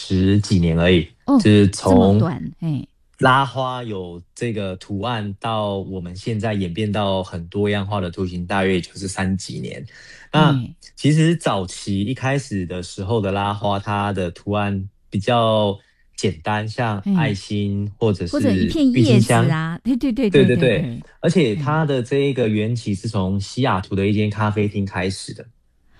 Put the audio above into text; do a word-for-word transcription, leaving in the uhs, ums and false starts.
十几年而已， 哦， 就是这么从短，哎， 拉花有这个图案到我们现在演变到很多样化的图形，大约也就是三几年。那哎， 其实早期一开始的时候的拉花，它的图案比较简单，像爱哎， 心或者或者一是郁片叶金香。 子啊，对对对对对对对， 对对， 而且哎， 它的这一个缘起是从西雅图的一间咖啡厅开始的。